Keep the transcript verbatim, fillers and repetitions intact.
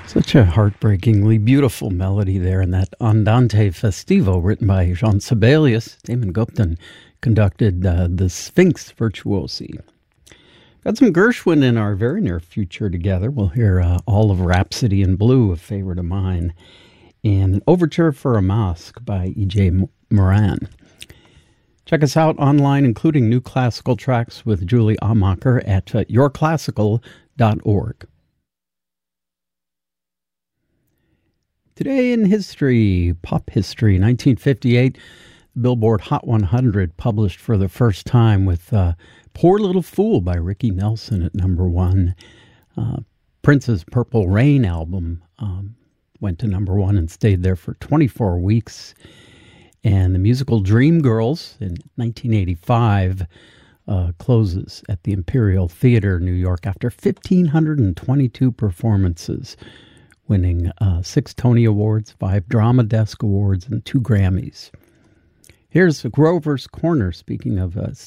Such a heartbreakingly beautiful melody there in that Andante Festivo written by Jean Sibelius. Damon Gupton conducted uh, the Sphinx Virtuosi. Got some Gershwin in our very near future together. We'll hear uh, all of Rhapsody in Blue, a favorite of mine, and an Overture for a Masque by E J Moran. Check us out online, including new classical tracks with Julie Amacher at uh, your classical dot org. Today in history, pop history, nineteen fifty-eight, the Billboard Hot one hundred published for the first time with uh, Poor Little Fool by Ricky Nelson at number one. Uh, Prince's Purple Rain album um, went to number one and stayed there for twenty-four weeks. And the musical Dreamgirls in nineteen eighty-five uh, closes at the Imperial Theater, New York, after one thousand five hundred twenty-two performances, winning uh, six Tony Awards, five Drama Desk Awards, and two Grammys. Here's Grover's Corner, speaking of uh,